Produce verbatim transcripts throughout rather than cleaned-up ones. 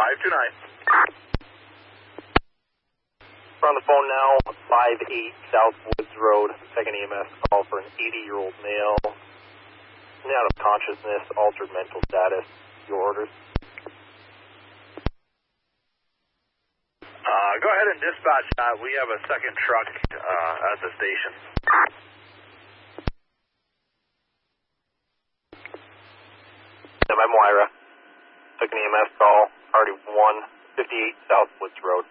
five two nine. We're on the phone now, five eight South Woods Road, second E M S call for an eighty-year-old male. In out of consciousness, altered mental status. Your orders? Uh, go ahead and dispatch that. We have a second truck uh, at the station. I'm Moira. Second E M S call, party one fifty-eight South Woods Road.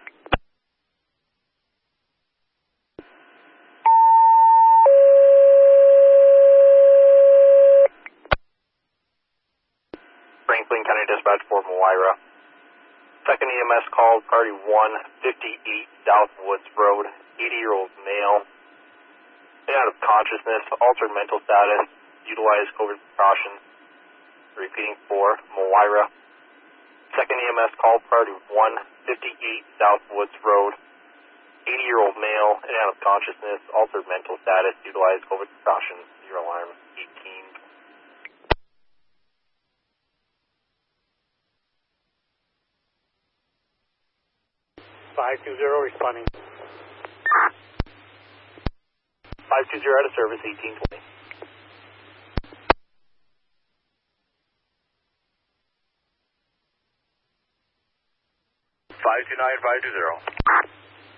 Franklin County Dispatch for Moira. Second E M S call, party one fifty-eight South Woods Road, eighty-year-old male. In out of consciousness, altered mental status, utilize COVID precautions. Repeating for Moira. Second E M S call, party one fifty-eight South Woods Road, eighty-year-old male, in out of consciousness, altered mental status, utilize COVID precautions. Your alarm, eighteen. five two zero responding. five two zero out of service, eighteen twenty. five two nine, five two zero.